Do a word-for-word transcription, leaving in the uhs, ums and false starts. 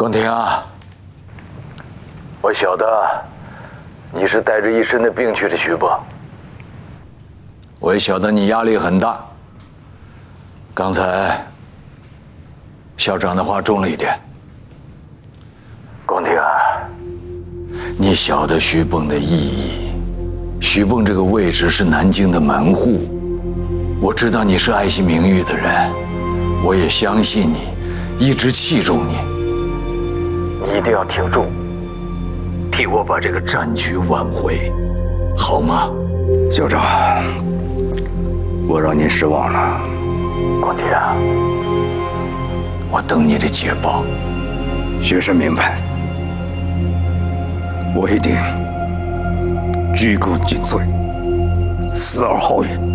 广庭啊，我晓得你是带着一身的病去的徐蚌，我也晓得你压力很大。刚才校长的话重了一点。广庭啊，你晓得徐蚌的意义。徐蚌这个位置是南京的门户，我知道你是爱惜名誉的人，我也相信你，一直器重你。你一定要挺住，替我把这个战局挽回，好吗？ 校长，我让您失望了。 广庭啊，我等你的捷报。 学生明白，我一定鞠躬尽瘁，死而后已。